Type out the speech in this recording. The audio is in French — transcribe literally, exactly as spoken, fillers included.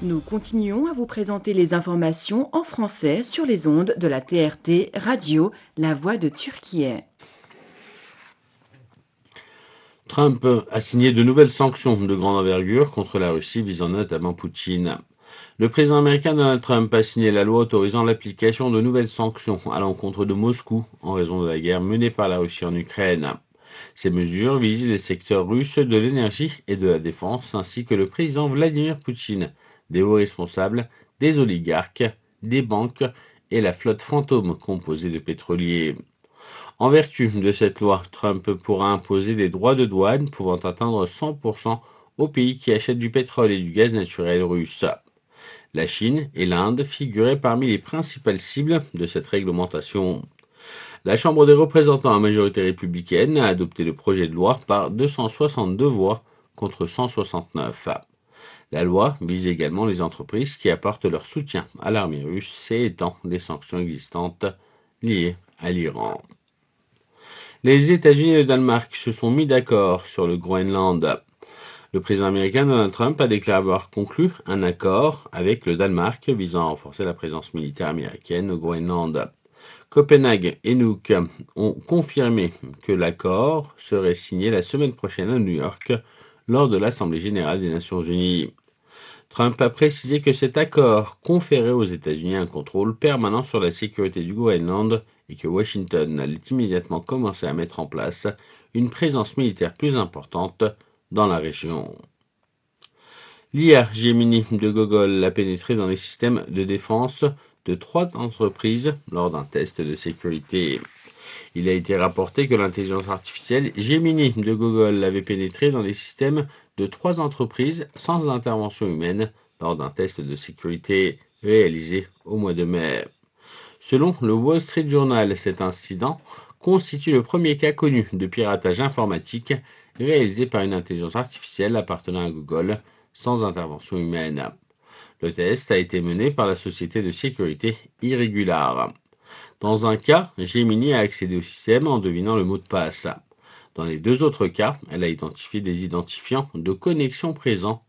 Nous continuons à vous présenter les informations en français sur les ondes de la T R T Radio, la voix de Turquie. Trump a signé de nouvelles sanctions de grande envergure contre la Russie visant notamment Poutine. Le président américain Donald Trump a signé la loi autorisant l'application de nouvelles sanctions à l'encontre de Moscou en raison de la guerre menée par la Russie en Ukraine. Ces mesures visent les secteurs russes de l'énergie et de la défense ainsi que le président Vladimir Poutine, des hauts responsables, des oligarques, des banques et la flotte fantôme composée de pétroliers. En vertu de cette loi, Trump pourra imposer des droits de douane pouvant atteindre cent pour cent aux pays qui achètent du pétrole et du gaz naturel russe. La Chine et l'Inde figuraient parmi les principales cibles de cette réglementation. La Chambre des représentants à majorité républicaine a adopté le projet de loi par deux cent soixante-deux voix contre cent soixante-neuf. La loi vise également les entreprises qui apportent leur soutien à l'armée russe et étend les sanctions existantes liées à l'Iran. Les États-Unis et le Danemark se sont mis d'accord sur le Groenland. Le président américain Donald Trump a déclaré avoir conclu un accord avec le Danemark visant à renforcer la présence militaire américaine au Groenland. Copenhague et Nuuk ont confirmé que l'accord serait signé la semaine prochaine à New York lors de l'Assemblée générale des Nations unies. Trump a précisé que cet accord conférait aux États-Unis un contrôle permanent sur la sécurité du Groenland et que Washington allait immédiatement commencer à mettre en place une présence militaire plus importante dans la région. L'I A Gemini de Google a pénétré dans les systèmes de défense de trois entreprises lors d'un test de sécurité. Il a été rapporté que l'intelligence artificielle Gemini de Google avait pénétré dans les systèmes de trois entreprises sans intervention humaine lors d'un test de sécurité réalisé au mois de mai. Selon le Wall Street Journal, cet incident constitue le premier cas connu de piratage informatique réalisé par une intelligence artificielle appartenant à Google sans intervention humaine. Le test a été mené par la société de sécurité Irregular. Dans un cas, Gemini a accédé au système en devinant le mot de passe. Dans les deux autres cas, elle a identifié des identifiants de connexion présents